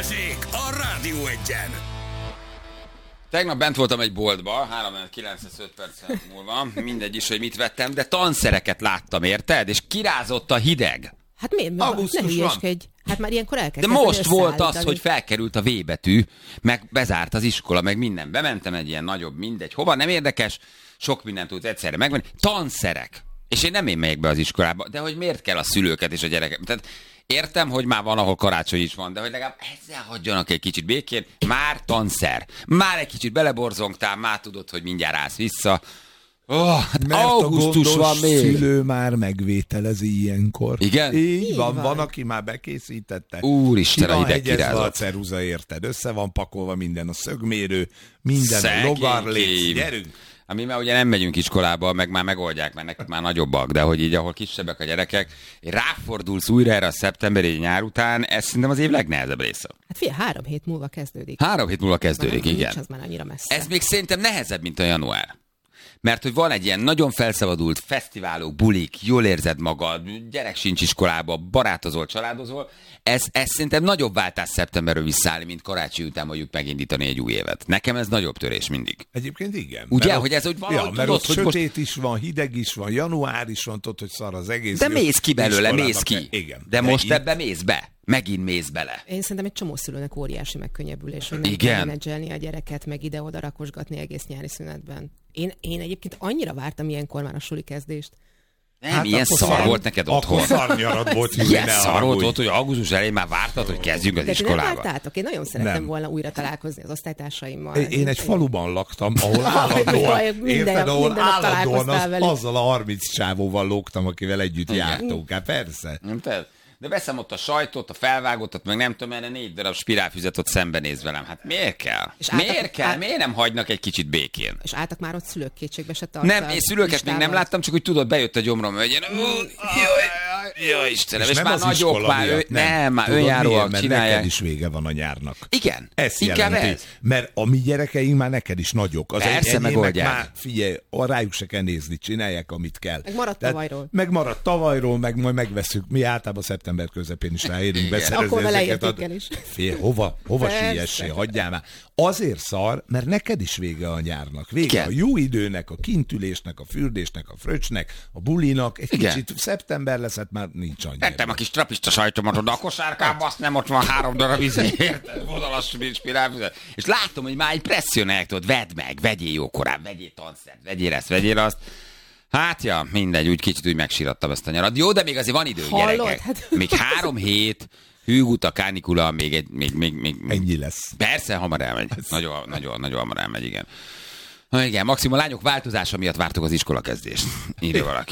Balázsék a Rádió Egyen. Tegnap bent voltam egy boltba, 3-9-5 perc múlva, mindegy is, hogy mit vettem, de tanszereket láttam, érted? És kirázott a hideg. Hát miért? Ne hülyeskedj. Hát már ilyenkor elkezdtem. De most volt az, hogy felkerült a V betű, meg bezárt az iskola, meg minden. Bementem egy ilyen nagyobb, mindegy. Hova, nem érdekes, sok mindent tudsz egyszerre megvenni. Tanszerek. És én nem megyek be az iskolába, de hogy miért kell a szülőket és a gyereket? Tehát értem, hogy már van, ahol karácsony is van, de hogy legalább ezzel hagyjanak egy kicsit békén. Már tanszer. Már egy kicsit beleborzongtál, már tudod, hogy mindjárt állsz vissza. Hát mert augusztus van még. Szülő már megvételezi ilyenkor. Igen? Így van, aki már bekészítette. Úristen, a hideg kirázott. A ceruza, érted? Össze van pakolva minden, a szögmérő, minden, a logarléc. Gyerünk! Mi már ugye nem megyünk iskolába, meg már megoldják, mert nekik már nagyobbak, de hogy így, ahol kisebbek a gyerekek, ráfordulsz újra erre a szeptemberi nyár után, ez szerintem az év legnehezebb része. Hát figyelj, 3 hét múlva kezdődik. 3 hét múlva kezdődik, már igen. Az már annyira messze. Ez még szerintem nehezebb, mint a január. Mert hogy van egy ilyen nagyon felszabadult fesztiválok, bulik, jól érzed magad, gyerek sincs iskolába, barátozol, családozol. Ez szerintem nagyobb váltás szeptemberről visszaállni, mint karácsony után mondjuk megindítani egy új évet. Nekem ez nagyobb törés mindig. Egyébként igen. Ugye, hogy ez úgy valahogy mert tudod, ott hogy sötét is van, hideg is van, január is van, tudod, hogy szar az egész. De mész ki belőle, mész ki. Igen. De most ebbe mész be. Megint mész bele. Én szerintem egy csomó szülőnek óriási megkönnyebbülés, hogy nem kell menedzselni a gyereket, meg ide-oda rakosgatni egész nyári szünetben. Én egyébként annyira vártam ilyenkor már a suli kezdést. Nem, hát ilyen szar volt neked otthon. Akkor szarnyarad volt. Ilyen szar volt, hogy augusztus elején már vártad, hogy kezdjünk az iskolába. De nem vártátok? Én nagyon szerettem volna újra találkozni az osztálytársaimmal. Én egy faluban laktam, ahol állandóan azzal a 30 csávóval lógtam, akivel együtt jártunk. Hát persze. De veszem ott a sajtot, a felvágottat, meg nem tudom, erre 4 darab spirálfüzet ott szembenéz velem. Hát miért kell? Miért kell? Miért nem hagynak egy kicsit békén? És álltak már ott szülők kétségbe se tartani. Nem, én szülőket még nem láttam, csak úgy tudod, bejött a gyomrom, hogy ilyen, jaj, Istenem, és már nagyok, már önjáróak csinálják. Neked is vége van a nyárnak. Igen, ezt jelenti. Mert a mi gyerekeink már neked is nagyok. Az persze, megoldják. Már figyelj, rájuk se kell nézni, csinálják, amit kell. Megmaradt tavalyról, meg majd megveszünk. Mi általában szeptember közepén is ráérünk beszerezni ezeket. Hova siessé, hagyjál már. Azért szar, mert neked is vége a nyárnak. Vége a jó időnek, a kintülésnek, a fürdésnek, a fröccsnek, a bulinak. Egy kicsit szeptember lesz, hát már nincs annyira. Tettem a kis trapista sajtomat oda a kosárkába, azt nem ott van 3 darab vonalas spirálfüzet. És látom, hogy már egy presszionálják, tudod, vedd meg, vegyél jókorán, vegyél tanszert, vegyél ezt, vegyél azt. Hát ja, mindegy, úgy kicsit úgy megsírattam ezt a nyarat. Jó, de még azért van idő, gyerekek. Hát... Még 3 hét, hűgút a kánikula, még ennyi lesz. Persze, hamar elmegy. Nagyon hamar elmegy, igen. Igen, maximum a lányok változása miatt vártuk az iskolakezdést. Írja valaki.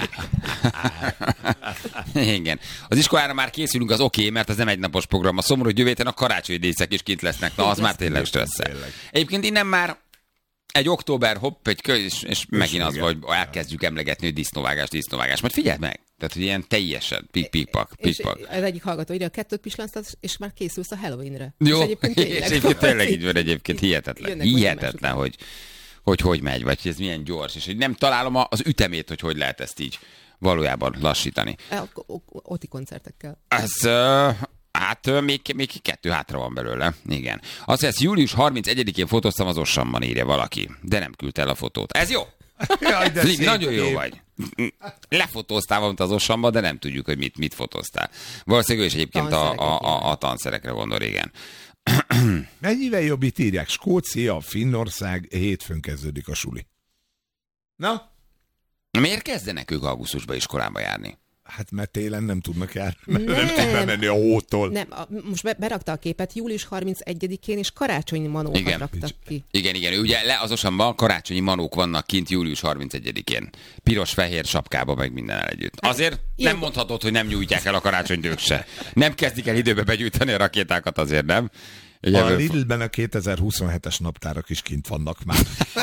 Igen. Az iskolára már készülünk, az oké, mert az nem egy napos program. A szomorú, hogy jövő héten a karácsonyi díszek is kint lesznek. Na, az már tényleg stresszel. Egyébként innen már egy október, hopp, egy és megint az, hogy elkezdjük emlegetni, hogy disznóvágás. Majd figyeld meg! Tehát, hogy ilyen teljesen pik-pak. Az egyik hallgató írja, 2 pislánztat, és már készülsz a Halloweenre. Jó, és egyébként tényleg így van egyébként. Hihetetlen, hogy megy, vagy ez milyen gyors, és hogy nem találom az ütemét, hogy lehet ezt így valójában lassítani. Oti koncertekkel. Ez... Hát még 2 hátra van belőle, igen. Azt hisz, július 31-én fotóztam az Ossamban, írja valaki, de nem küldte el a fotót. Ez jó! Jaj, Lili, nagyon jó vagy. Lefotóztál valamit az Ossamban, de nem tudjuk, hogy mit fotóztál. Valószínűleg ő is egyébként a tanszerekre gondol, igen. Mennyivel jobb itt írják? Skócia, Finnország, hétfőn kezdődik a suli. Na? Miért kezdenek ők augusztusban iskolába járni? Hát mert télen nem tudnak járni, nem tudnak menni a hótól. Nem, most berakta a képet, július 31-én és karácsonyi manókat raktak ki. Igen, ugye az Ossamban karácsonyi manók vannak kint július 31-én. Piros-fehér sapkába, meg mindennel együtt. Azért nem mondhatod, hogy nem nyújtják el a karácsonyt ők se. Nem kezdik el időbe begyújtani a rakétákat, azért nem. A Lidlben a 2027-es naptárak is kint vannak már.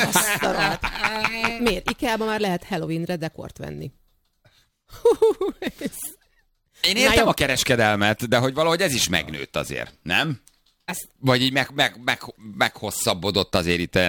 Miért? IKEA-ban már lehet Halloweenre dekort venni. Én értem a kereskedelmet, de hogy valahogy ez is megnőtt azért, nem? Vagy így meghosszabbodott azért itt